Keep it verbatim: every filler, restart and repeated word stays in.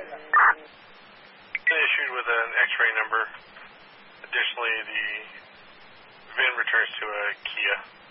Issued with an X-ray number. Additionally, the V I N returns to a Kia.